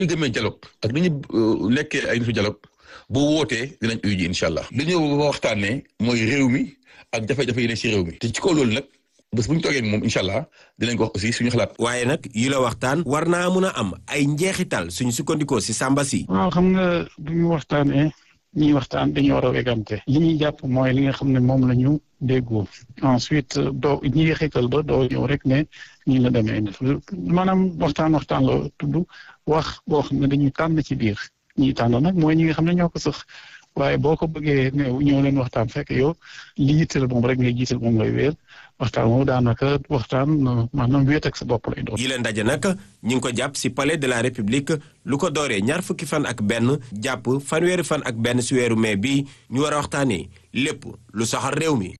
ñu gëmee dialogue ak ni ñu nekkee ay nitu dialogue bu wootee dinañ uyu ji incha allah. li ñu waxtaanee mooy réew mi ak jafe-jafe yi ne si réew mi. te ci kaw loolu nag bés bu ñu toogee moom incha allah dinañ ko wax aussi suñu xalaat. waaye nag yi la waxtaan war naa mun a am ay njeexital suñu sukkandikoo si Samba si. waaw xam nga bu ñu waxtaanee ñuy waxtaan dañu war a wegante. li ñuy jàpp mooy li nga xam ne moom la ñu déggoo. ensuite doo ñuy xital ba doo ñëw rek ne ñii la demee maanaam waxtaan la tudd wax boo xam ne dañuy tànn ci biir ñiy tànn nag mooy ñi nga xam ne ñoo ko sax waaye boo ko bëggee ne ñëw leen waxtaan fekk yow li yitteel moom rek ngay jiital moom lay wéer waxtaan moom daanaka waxtaan maanaam wéet ak sa bopp lay doon. yi leen ndaje nag ñu ngi ko jàpp si palais de la république lu ko dooree 20 fan ak benn jàpp 1 fan ak benn si weeru mai bi ñu war a waxtaanee lépp lu soxal réew mi.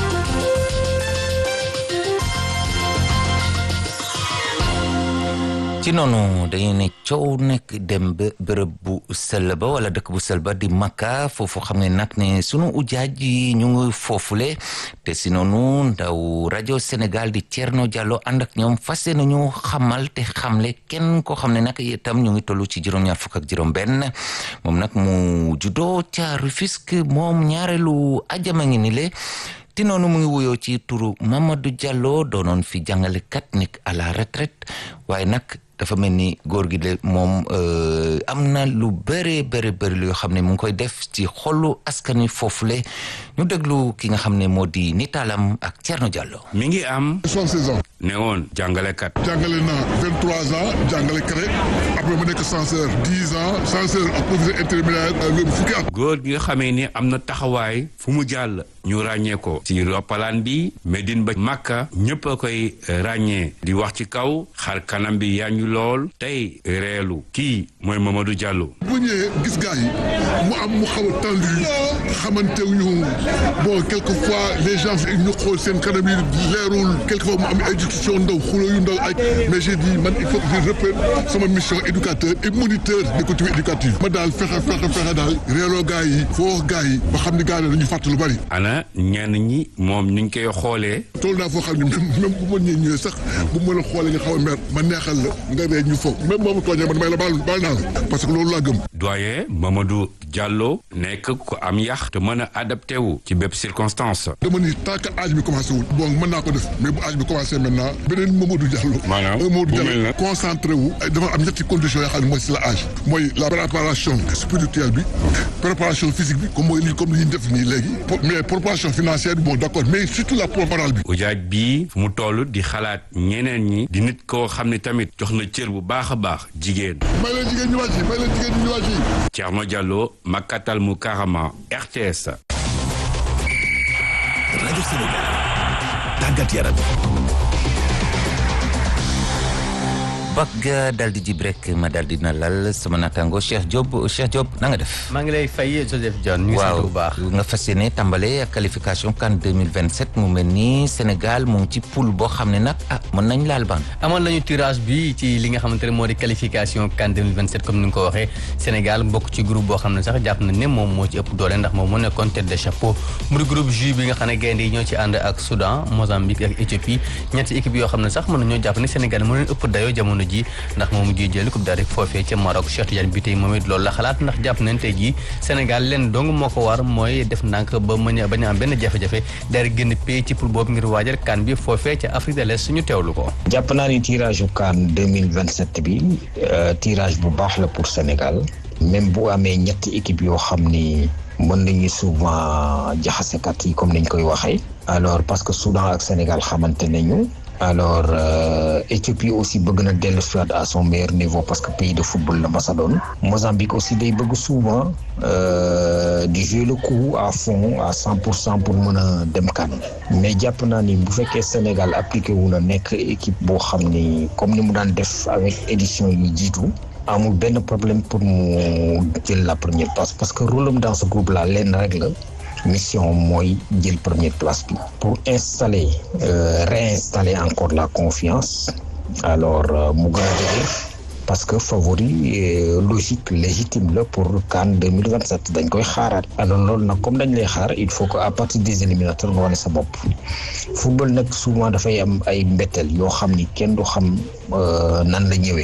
ci noonu dañuy ne coow nekk dem ba bërëb bu sell ba wala dëkk bu sell ba di Makka foofu xam nga nag ne sunu ujaaj yi ñu ngi foofule te si noonu ndaw rajo Sénégal di Thierno Diallo ànd ak ñoom fas nañu xamal te xamle kenn koo xam ne nag itam ñu ngi toll ci juróom-ñaar fukk ak juróom-benn moom nag mu juddoo ca Rufisque moom ñaareelu ajama ngi ni le te noonu mu ngi wuyoo ci turu Mamadou Diallo doonoon fi jàngalekat nekk à la retraite waaye nag dafa mel ni góor gi de moom am na lu bëri lu yoo xam ne mu ngi koy def ci xolu askan wi foofule ñu déglu ki nga xam ne moo di nitaalam ak Thierno Diallo. mi ngi am 76 ans. ne woon jàngalekat. jàngale naa 23 ans jàngale CREC après ma nekk censeur 10 ans censeur ak professeur intermédiaire loolu fukki at. góor gi nga xamee ni am na taxawaay fu mu jàll ñu ràññee ko ci roppalaan bi Médine ba Makka ñëpp a koy ràññee di wax ci kaw xar kanam bi yaañu lool tey reelu kii mooy Mamadou Diallo. bu ñëwee gis gars yi mu xaw a tendu xamantewuñu bon quelquefois les gens ñu xool seen kanam yi leerul quelquefois mu am ay discussion ndaw xuloo yu ndaw ay mais j'ai dit man il faut que je reprenne sama mission éducateur et moniteur des cultures éducatives ma daal fexe daal reeloo gars yi foo gars yi ba xam ni gars yi dañuy fàtte lu bari. ana ñenn ñi moom ñu ngi koy xoolee. toll naa foo xam ne même bu ma ñëwee sax bu ma la xoolee nga xaw a mer ma neexal la nga ree ñu foog même moomu tooñee man may la baal naa la parce que loolu laa gëm. doyen Mamadou Diallo nekk ko am yax te mën a adapté wu ci bépp circonstance. dama ni tant que âge bi commencé wul bon mën naa ko def mais bu âge bi commencé maintenant beneen Mamadou Diallo. maanaam Mamadou Diallo concentré wu dafa am ñetti conditions yoo xam ne mooy si la âge. mooy la préparation spirituelle bi préparation physique bi comme li ñu def nii léegi mais préparation financière bi bon d'accord mais surtout la morale bi. ujaaj bii fu mu toll di xalaat ñeneen ñi di nit koo xam ne tamit jox na cër bu baax a baax jigéen. may leen jigéen ñu wàcc. Thierno Diallo Makkatal Mukarrama RTS. rajo Sénégal tàggat yaram. bagga daal di jib rek ma daal di na lal sama naataango Cheikh Diop na nga def. maa ngi lay fay Joseph John. ñu ngi sant bu baax nga fas yéene tàmbale ak qualification CAN 2027 mu mel ni Sénégal mu ngi ci poule boo xam ne nag mën nañ laal ban. amoon nañu tirage bi ci li nga xamante ne moo di qualification CAN 2027 comme ni nga ko waxee Sénégal bokk ci groupe boo xam ne sax jàpp nañ ne moom moo ci ëpp doole ndax moom moo nekkoon tête de chapeau mu di groupe J bi nga xam ne gaynde yi ñoo ci ànd ak Soudan Mozambique ak Éthiopie ñetti équipe yoo xam ne sax mën nañoo jàpp ne Sénégal moo leen ëpp dayoo jamono ji ndax moom mujjee jël coupe d'Afrique foofee ca Maroc Cheikh Tidiane bi tey moom it loolu la xalaat ndax jàpp nañ tey jii Sénégal leen dong moo ko war mooy def ndànk ba bañ a am benn jafe-jafe daal di génn pay ci poule boobu ngir waajal CAN bi foofee ca Afrique de l'Est suñu teewlu ko. jàpp naa ni tirage u CAN 2027 bi tirage bu baax la pour Sénégal même bu amee ñetti équipe yoo xam ni mën nañu souvent jaxasekat yi comme niñ koy waxee. alors parce que Soudan ak Sénégal xamante nañu. alors Éthiopie aussi bëgg na dellu soit à son meilleur niveau parce que pays de football la masa doon Mozambique aussi day bëgg souvent di jouer le coup à fond à 100% pour mën a dem CAN mais jàpp naa ni bu fekkee Sénégal appliqué wu na nekk équipe boo xam ni comme ni mu daan def avec édition yi jiitu amul benn problème pour mu jël la première place parce que rôle am dans ce groupe là lenn rek la mission mooy jël première place bi pour réinstaller encore la confiance alors mu gën a dëgër parce que favori logique légitime la pour CAN 2027 dañ koy xaaraat alors loolu nag comme dañ lay xaar il faut que à partir des éliminatoires nga wane sa bopp football nag souvent dafay am ay mbetteel yoo xam ni kenn du xam nan la ñëwee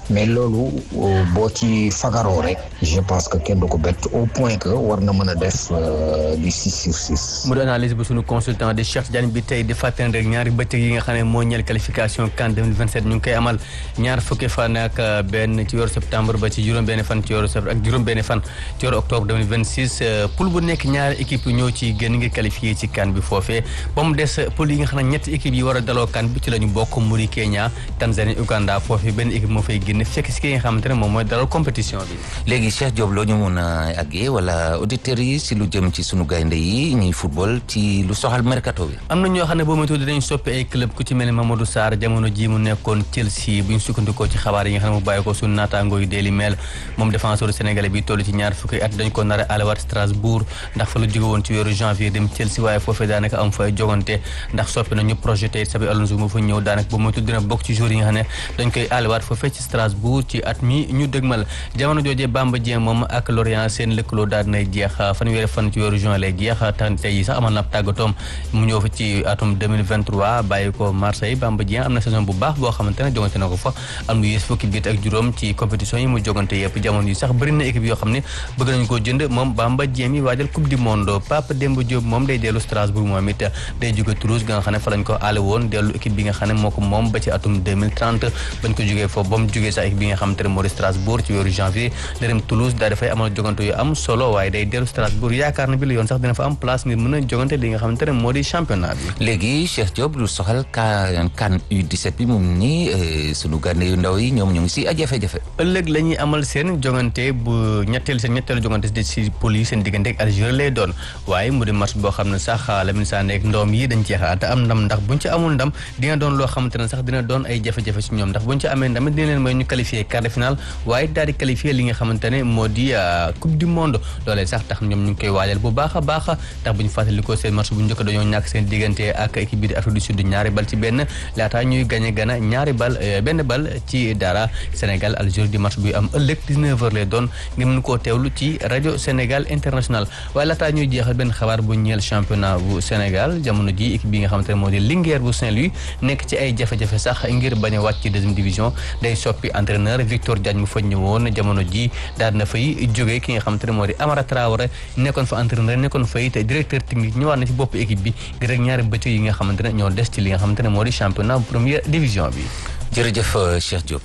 mais loolu boo ci fagaroo rek je pense que kenn du ko bett au point que war na mën a def du 6/6. mu di analyse bu sunu consultant di Cheikh Diagne bi tey di fàttali rek ñaari bëccëg yi nga xam ne moo ñeel qualification CAN 2027 ñu ngi koy amal ñaar fukki fan ak benn ci weeru septembre ba ci juróom-benn fan ci weeru septembre ak juróom-benn fan ci weeru octobre 2026 poule bu nekk ñaari équipe yi ñoo ci génn ngir qualifié ci CAN bi foofee ba mu des poule yi nga xam ne ñetti équipe yi war a daloo CAN bi ci la ñu bokk mu di Kenya Tanzanie Uganda foofee benn équipe moo fay génn fekk si ki nga xamante ne moom mooy dalal compétition bi. léegi Cheikh Diop loo ñu mun a àggee wala auditeurs yi si lu jëm ci sunu gaynde yi ñuy football ci lu soxal mercato bi. am na ñoo xam ne boo moytuwul dinañ soppi ay club ku ci mel ni Mamadou Sarr jamono ji mu nekkoon Chelsea bu ñu sukkandikoo ci xabaar yi nga xam ne mu bàyyi ko suñu naataangoo yu Daily Mail moom défenseur sénégalais bi toll ci ñaar fukki at dañ ko nar a alawaat Strasbourg ndax fa la jóge woon ci weeru janvier dem Chelsea waaye foofee daanaka am fay jogante ndax soppi nañu projeté Xabi Alonso mu fa ñëw daanaka boo moytuwul dina bokk ci joueurs yi nga xam ne dañ koy alawaat foofee ci Strasbourg ci at mi ñu dëgmal jamono joojee Bamba Dieng moom ak Lorient seen lëkkaloo daal dinay jeex fanweeri fan ci weeru juin lay jeex tax tey sax amal na ab tàggatoom mu ñëw fa ci atum 2023 bàyyi ko Marseille Bamba Dieng am na saison bu baax boo xamante ne jogante na ko fa am lu yées fukki biit ak juróom ci compétition yi mu jogante yëpp jamono yi sax bëri na équipe yoo xam ne bëgg nañu koo jënd moom Bamba Dieng mi waajal coupe du monde Pape Demba Diop moom day dellu Strasbourg moom it day jóge Toulouse ga nga xam ne fa lañ ko aale woon dellu équipe bi nga xam ne moo ko moom ba ci atum 2030 bañ ko jógee foofu ba mu jógee sax équipe bi nga xamante ne moo di Strasbourg ci weeru janvier da dem Toulouse daal dafay amal jogante yu am solo waaye day dellu Strasbourg yaakaar na bi la yoon sax dina fa am place ngir mën a jogante li nga xamante ne moo di championnat bi. léegi Cheikh Diop lu soxal CAN U17 bi moom nii sunu gànde yu ndaw yi ñoom ñu ngi si ay jafe-jafe. ëllëg la ñuy amal seen jogante bu ñetteelu jogante si poule yi seen diggante ak Algérie lay doon waaye mu di match boo xam ne sax Lamine Sané ak ndoom yi dañ cee xaar am ndam ndax buñ ci amul ndam dina doon loo xamante ne sax dina doon ay jafe-jafe si ñoom ndax buñ ci amee ndam dina leen mooy ñu qualifié quart de finale waaye daal di qualifié li nga xamante ne moo di coupe du monde loolee sax tax ñoom ñu ngi koy waajal bu baax a baax ndax buñ fàttalikoo seen match bu njëkk dañoo ñàkk seen diggante ak équipe bi di Afrique du Sud ñaari bal ci benn laata ñuy gagné Ghana benn bal ci dara Sénégal Algérie di match buy am ëllëg 19h lay doon ngeen mën koo teewlu ci rajo Sénégal international waaye laata ñuy jeexal benn xabaar bu ñeel championnat bu Sénégal jamono ji équipe bi nga xamante ne moo di Linguère bu Saint-Louis nekk ci ay jafe-jafe sax ngir bañ a wàcc ci deuxième division day soppi entraîneur Victor Diagne mu fa ñëwoon jamono ji daal na fay jógee ki nga xamante ne moo di Amara Traoré nekkoon fa entraîneur nekkoon fa it directeur technique ñëwaat na ci bopp équipe bi ngir rek ñaari bëccëg yi nga xamante ne ñoo des ci li nga xamante ne moo di championnat bu première division bi. jërëjëf Cheikh Diop.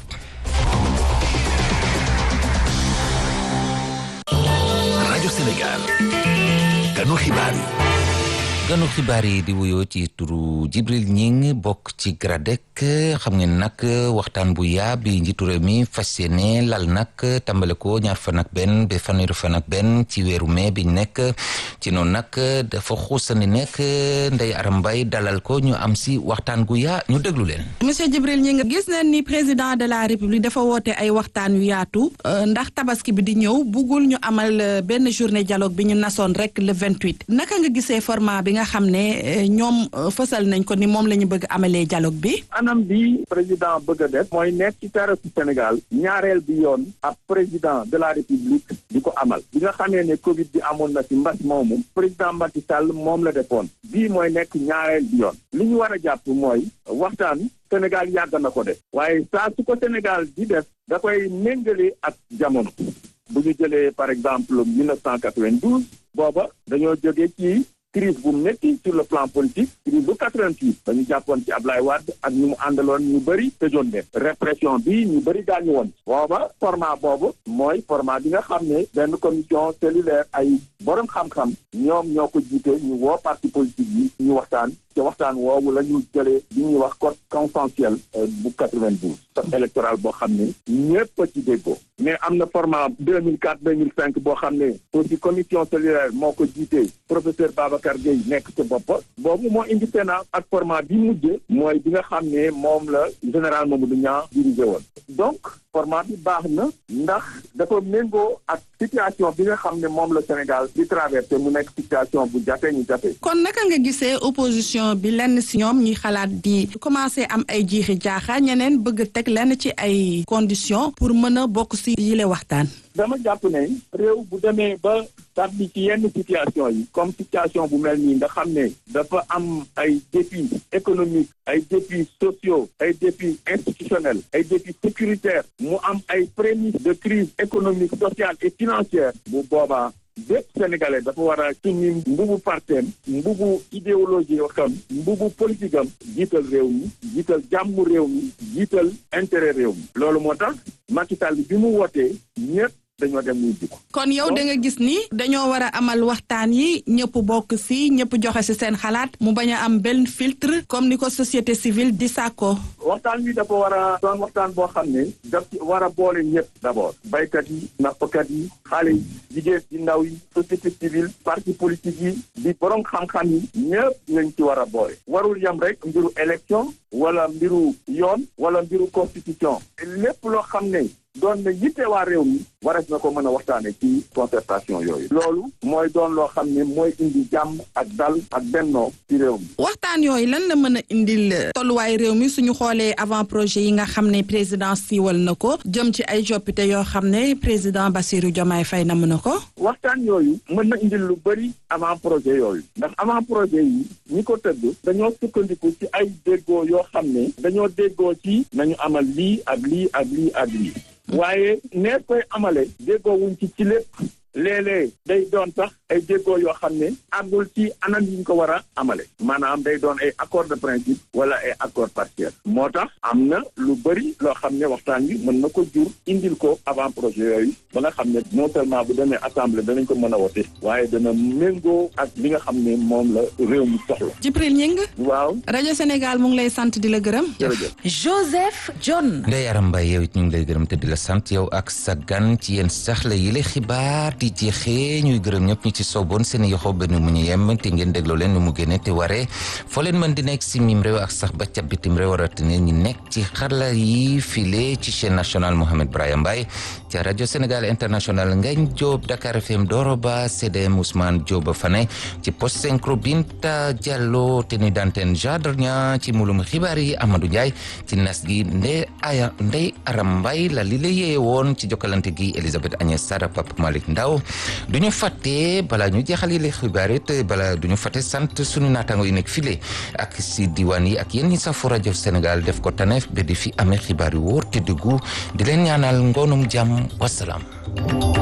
rajo Sénégal ganu xibaar yi. ganu xibaar yi di wuyoo ci turu Jibril Ñing bokk ci GRADEC xam ngeen nag waxtaan bu yaa bi njiitu réew mi fas yéene lal nag tàmbale ko ñaar fan ak benn ba fanweeri fan ak benn ci weeru mai bi nekk ci noonu nag dafa xuusani nekk Ndeye Aram Mbaye dalal ko ñu am si waxtaan gu yaa ñu déglu leen. monsieur Jibril Ñing gis nañ ni président de la république dafa woote ay waxtaan yu yaatu ndax tabaski bi di ñëw buggul ñu amal benn journée dialogue bi ñu nasoon rek le 28 naka nga gisee format bi nga xam ne ñoom fësal nañ ko ni moom la ñu bëgg amalee dialogue bi. anam bi président bëgg a def mooy nekk ci terrasu Sénégal ñaareel bi yoon ab président de la république di ko amal bi nga xamee ne Covid bi amoon na ci mbas moomu président Macky Sall moom la defoon bii mooy nekk ñaareel bi yoon li ñu war a jàpp mooy waxtaan Sénégal yàgg na ko def waaye saa su ko Sénégal di def da koy méngale ak jamono bu ñu jëlee par exemple 1992 booba dañoo jóge ci crise bu métti sur le plan politique crise bu 88 dañu jàppoon ci Ablaye Wade ak ñu mu àndaloon ñu bëri tëjoon leen répression bi ñu bëri gaañu woon booba format boobu mooy format bi nga xam ne benn commission cellulaire ay borom xam-xam ñoom ñoo ko jiite ñu woo parti politique yi ñu waxtaan te waxtaan woowu la ñu jëlee li ñuy wax code consensuel bu 92 code électoral boo xam ne ñëpp a ci déggoo mais am na format 2004 2005 boo xam ne aussi commission cellulaire moo ko jiite professeur Babacar Gueye nekk ca bopp boobu moo indi Sénat ak format bi mujje mooy bi nga xam ne moom la général Mamadou Niang dirigé woon donc format bi baax na ndax dafa méngoo ak situation bi nga xam ne moom la Sénégal di traversé mu nekk situation bu jafe ñu jafe. kon naka nga gisee opposition bi lenn si ñoom ñuy xalaat di commencé am ay jiixi jaaxa ñeneen bëgg teg lenn ci ay conditions pour mën a bokk si yile waxtaan. dama jàpp ne réew bu demee ba tabbi ci yenn situation yi comme situation bu mel nii nga xam ne dafa am ay défis économiques ay défis sociaux ay défis institutionnels ay défis sécuritaires mu am ay prémices de crise économique sociale et financière bu boobaa bépp sénégalais dafa war a summi mbubu parteem mbubu idéologie yoo xam mbubu politique am jiital réew mi jiital jàmm réew mi jiital intérêt réew mi loolu moo tax Macky Sall bi mu wootee ñëpp dañoo dem muy jiko kon yow da nga gis ni dañoo war a amal waxtaan yi ñëpp bokk si ñëpp joxe si seen xalaat mu bañ a am benn filtre comme ni ko société civile di sàkko waxtaan bi dafa war a doon waxtaan boo xam ne daf ci war a boole ñëpp d'abord baykat yi nappkat yi xale yi jigéen yi ndaw yi société civile parti politique yi di borom xam-xam yi ñëpp lañ ci war a boole warul yam rek mbiru élection wala mbiru yoon wala mbiru constitution lépp loo xam ne doon na yitte waa réew mi warees na ko mën a waxtaane ci concertation yooyu loolu mooy doon loo xam ne mooy indi jàmm ak dal ak bennoo ci réew mi waxtaan yooyu lan la mën a indil tolluwaay réew mi suñu xoolee avant projet yi nga xam ne président siiwal na ko jëm ci ay joppite yoo xam ne président Bassirou Diomaye Faye na mën na ko waxtaan yooyu mën na indil lu bëri avant projet yooyu ndax avant projet yi ñi ko tëgg dañoo sukkandiku ci ay déggoo yoo xam ne dañoo déggoo ci nañu amal lii ak lii ak lii ak lii waaye nee koy amale déggoo wuñ ci lépp léeg-léeg day doon sax ay déggoo yoo xam ne àggul ci anam yi ñu ko war a amale maanaam day doon ay accord de principe wala ay accord partiel moo tax am na lu bëri loo xam ne waxtaan bi mën na ko jur indil ko avant projet yooyu ba nga xam ne non seulement bu demee assemblée danañ ko mën a wote waaye dana méngoo ak li nga xam ne moom la réew mi soxla. Djibril Gning. waaw rajo Sénégal mu ngi lay sant di la gërëm. jërëjëf. Joseph John. Ndeye Aram Mbaye yow it ñu ngi lay gërëm te di la sant yow ak sa gan ci yéen sax la yile xibaar di jeexee ñuy gërëm ñëpp ñi ci sooboon seen yoxo benn mu ñu yem te ngeen dégloo leen nu mu génne te waree foo leen mën di nekk si mim réew ak sax ba ca bitim réew rawatina ñi nekk ci xarala yi file ci chaîne nationale Mohamed Brahim Mbaye ca rajo Sénégal international Ngagne Diop Dakar FM Doroba CDM Ousmane Diop Fane ci post synchro Binta Diallo tenue d'antenne Jadrnia ci mulum xibaar yi Amadou Ndiaye ci nas gi Ndeye Aram Mbaye la li la yee woon ci jokkalante gi Elisabeth Agnès Sara Papa Malick Ndaw duñu fàtte bala ñu jeexal yi xibaar it bala duñu fàtte sant sunu naataango yi nekk file ak si diwaan yi ak yéen ñi safo rajo Sénégal def ko taneef ba di fi amee xibaar yu wóor te dëggu di leen ñaanal ngoonum jàmm wasalaam